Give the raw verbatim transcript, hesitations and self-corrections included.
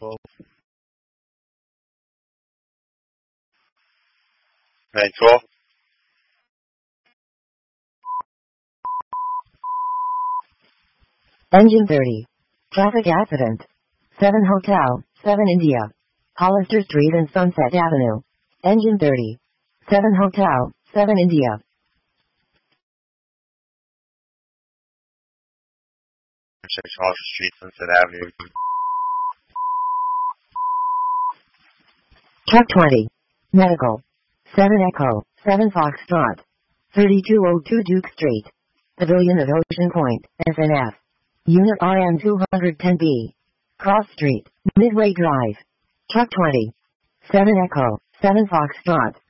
twelve. nine twelve. Engine thirty. Traffic accident. seven Hotel, seven India. Hollister Street and Sunset Avenue. Engine thirty. seven Hotel, seven India. Hollister Street, Sunset Avenue. Truck twenty. Medical. seven Echo, seven Foxtrot. thirty-two oh two Duke Street. Pavilion of Ocean Point, S N F. Unit R M two ten B. Cross Street, Midway Drive. Truck twenty. seven Echo, seven Foxtrot.